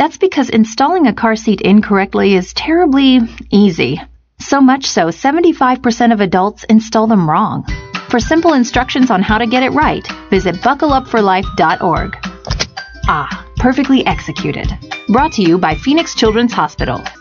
That's because installing a car seat incorrectly is terribly easy. So much so, 75% of adults install them wrong. For simple instructions on how to get it right, visit buckleupforlife.org. Ah, perfectly executed. Brought to you by Phoenix Children's Hospital.